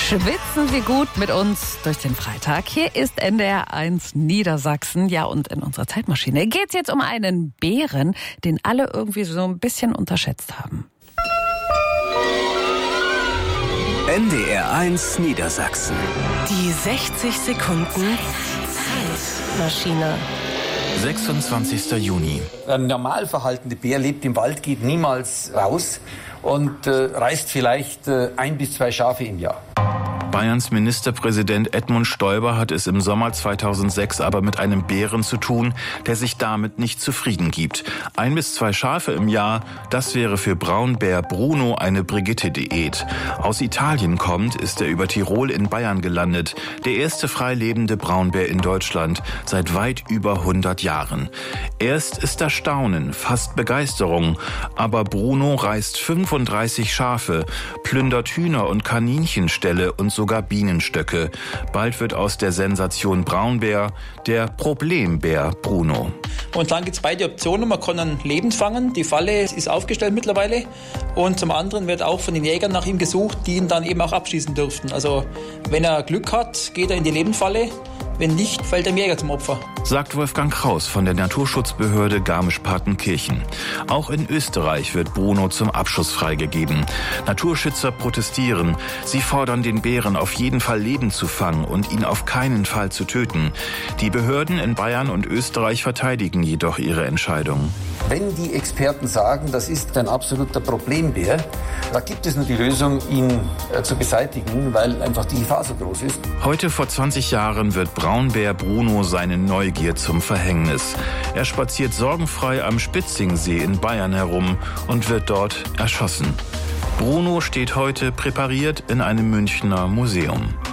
Schwitzen Sie gut mit uns durch den Freitag. Hier ist NDR1 Niedersachsen. Ja, und in unserer Zeitmaschine geht's jetzt um einen Bären, den alle irgendwie so ein bisschen unterschätzt haben. NDR1 Niedersachsen. Die 60 Sekunden Zeitmaschine. 26. Juni. Ein normal verhaltender Bär lebt im Wald, geht niemals raus und reißt vielleicht 1 bis 2 Schafe im Jahr. Bayerns Ministerpräsident Edmund Stoiber hat es im Sommer 2006 aber mit einem Bären zu tun, der sich damit nicht zufrieden gibt. 1 bis 2 Schafe im Jahr, das wäre für Braunbär Bruno eine Brigitte-Diät. Aus Italien kommt, ist er über Tirol in Bayern gelandet. Der erste frei lebende Braunbär in Deutschland seit weit über 100 Jahren. Erst ist da Staunen, fast Begeisterung. Aber Bruno reißt 35 Schafe, plündert Hühner und Kaninchenställe und sogar Bienenstöcke. Bald wird aus der Sensation Braunbär der Problembär Bruno. Und dann gibt es beide Optionen. Man kann ihn lebend fangen. Die Falle ist aufgestellt mittlerweile. Und zum anderen wird auch von den Jägern nach ihm gesucht, die ihn dann eben auch abschießen dürften. Also wenn er Glück hat, geht er in die Lebendfalle. Wenn nicht, fällt dem Jäger zum Opfer. Sagt Wolfgang Kraus von der Naturschutzbehörde Garmisch-Partenkirchen. Auch in Österreich wird Bruno zum Abschuss freigegeben. Naturschützer protestieren. Sie fordern den Bären auf jeden Fall lebend zu fangen und ihn auf keinen Fall zu töten. Die Behörden in Bayern und Österreich verteidigen jedoch ihre Entscheidung. Wenn die Experten sagen, das ist ein absoluter Problembär, da gibt es nur die Lösung, ihn zu beseitigen, weil einfach die Gefahr so groß ist. Heute vor 20 Jahren wird Braunbär Bruno seine Neugier zum Verhängnis. Er spaziert sorgenfrei am Spitzingsee in Bayern herum und wird dort erschossen. Bruno steht heute präpariert in einem Münchner Museum.